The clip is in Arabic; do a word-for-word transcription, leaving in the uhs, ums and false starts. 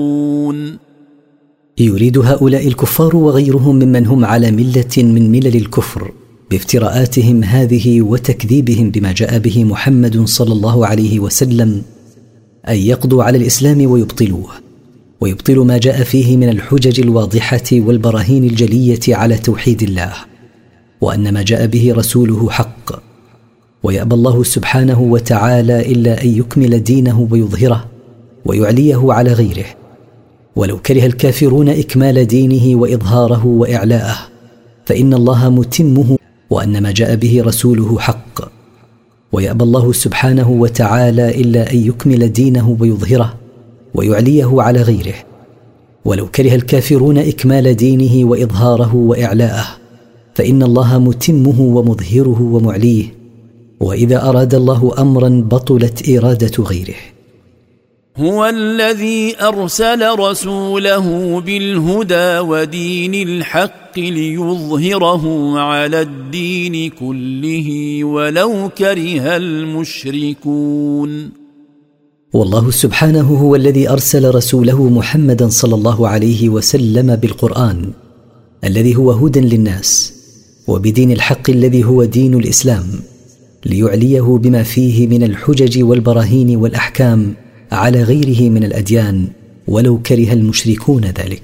يريد هؤلاء الكفار وغيرهم ممن هم على ملة من ملل الكفر بافتراءاتهم هذه وتكذيبهم بما جاء به محمد صلى الله عليه وسلم أن يقضوا على الإسلام ويبطلوه، ويبطلوا ما جاء فيه من الحجج الواضحة والبراهين الجلية على توحيد الله، وأن ما جاء به رسوله حق. ويأبى الله سبحانه وتعالى إلا أن يكمل دينه ويظهره ويعليه على غيره، ولو كره الكافرون إكمال دينه وإظهاره وإعلاءه فإن الله متمه، وأن ما جاء به رسوله حق. ويأبى الله سبحانه وتعالى إلا أن يكمل دينه ويظهره ويعليه على غيره، ولو كره الكافرون إكمال دينه وإظهاره وإعلاءه فإن الله متمه ومظهره ومعليه، وإذا أراد الله أمرا بطلت إرادة غيره. هو الذي أرسل رسوله بالهدى ودين الحق ليظهره على الدين كله ولو كره المشركون. والله سبحانه هو الذي أرسل رسوله محمدا صلى الله عليه وسلم بالقرآن الذي هو هدى للناس، وبدين الحق الذي هو دين الإسلام، ليعليه بما فيه من الحجج والبراهين والأحكام على غيره من الأديان ولو كره المشركون ذلك.